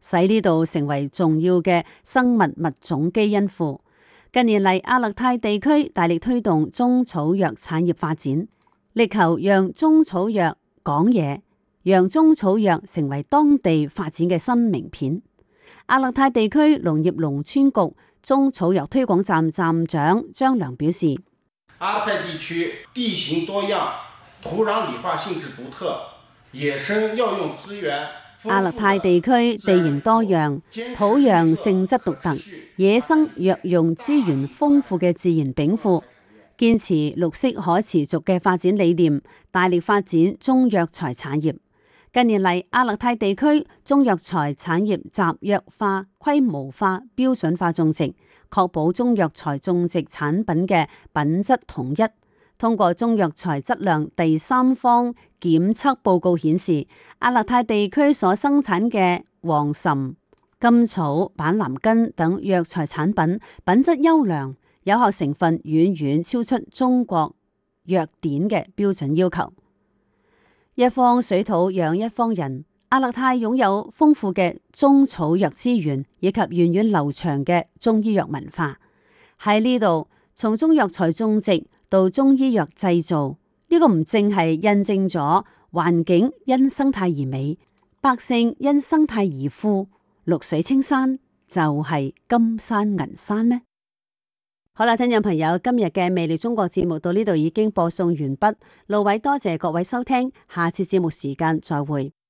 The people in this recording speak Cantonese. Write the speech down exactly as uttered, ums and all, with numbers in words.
使呢度成為重要嘅生物物種基因庫。近年嚟，亞勒泰地區大力推動中草藥產業發展，力求讓中草藥講嘢，讓中草藥成為當地發展嘅新名片。亞勒泰地區農業農村局中草藥推廣站站長張良表示： 亞勒泰地區地形多樣，土壤理化性質獨特，野生藥用資源。 亞勒泰地區地形多樣，土壤性質獨特，野生藥用資源豐富嘅自然稟賦，堅持綠色可持續嘅發展理念，大力發展中藥材產業。近年嚟，亞勒泰地區中藥材產業集約化、規模化、標準化種植，確保中藥材種植產品嘅品質統一。通過中藥材質量第三方檢測報告顯示，亞勒泰地區所生產嘅黃芩、甘草、板藍根等藥材產品品質優良，有效成分遠遠超出中國藥典嘅標準要求。一方水土養一方人，亞勒泰擁有豐富嘅中草藥資源以及源遠流長嘅中醫藥文化。喺呢度，從中藥材種植到中醫藥製造，呢個唔淨係印證咗環境因生態而美，百姓因生態而富，綠水青山就係金山銀山咩？好啦，聽眾朋友，今日嘅魅力中國節目到呢度已經播送完畢，盧偉多謝各位收聽，下次節目時間再會。